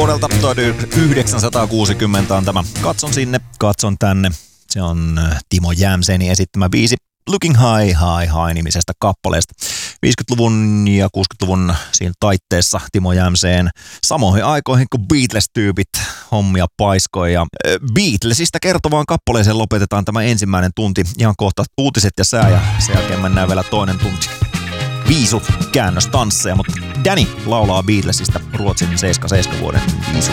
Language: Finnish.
vuodelta 1960 on tämä Katson sinne, katson tänne. Se on Timo Jämsenin esittämä biisi Looking High, High, High nimisestä kappaleesta. 50-luvun ja 60-luvun siinä taitteessa Timo Jämseen samoihin aikoihin kuin Beatles-tyypit hommia paiskoi. Ja Beatlesista kertovaan kappaleeseen lopetetaan tämä ensimmäinen tunti. Ihan kohta uutiset ja sää ja sen jälkeen mennään vielä toinen tunti. Viisu käännöstansseja, mutta Danny laulaa Beatlesista Ruotsin 77 vuoden viisu.